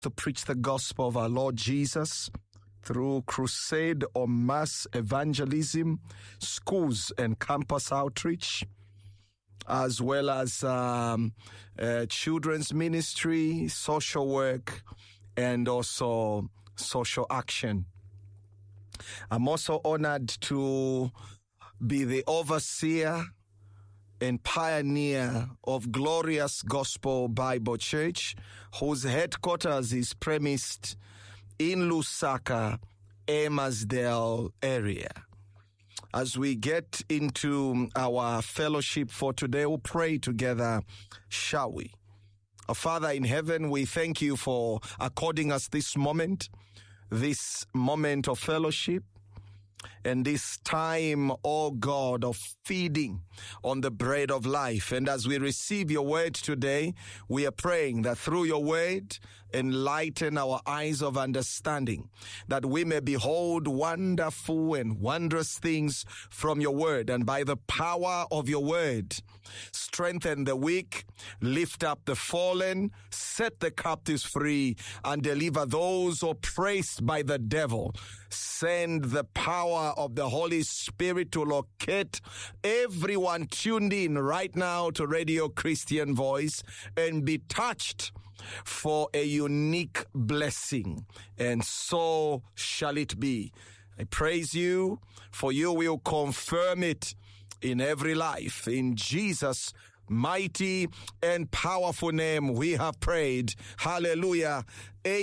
to preach the gospel of our Lord Jesus through crusade or mass evangelism, schools and campus outreach, as well as children's ministry, social work, and also social action. I'm also honored to be the overseer and pioneer of Glorious Gospel Bible Church, whose headquarters is premised in Lusaka, Emmerdale area. As we get into our fellowship for today, we'll pray together, shall we? Our Father in heaven, we thank you for according us this moment of fellowship, and this time, oh God, of feeding on the bread of life. And as we receive your word today, we are praying that through your word, enlighten our eyes of understanding, that we may behold wonderful and wondrous things from your word. And by the power of your word, strengthen the weak, lift up the fallen, set the captives free, and deliver those oppressed by the devil. Send the power of the Holy Spirit to locate everyone tuned in right now to Radio Christian Voice and be touched for a unique blessing. And so shall it be. I praise you, for you will confirm it in every life. In Jesus' mighty and powerful name we have prayed. Hallelujah.